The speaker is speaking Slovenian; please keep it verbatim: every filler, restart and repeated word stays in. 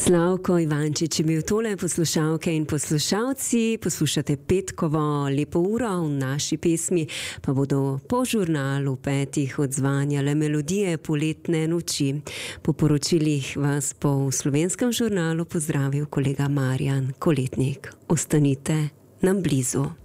Slavko Ivančič je bil tole, poslušalke in poslušalci. Poslušate petkovo lepo uro, v naši pesmi pa bodo po žurnalu petih odzvanjale melodije poletne noči. Po poročilih vas bo v Slovenskem žurnalu pozdravil kolega Marjan Koletnik. Ostanite nam blizu.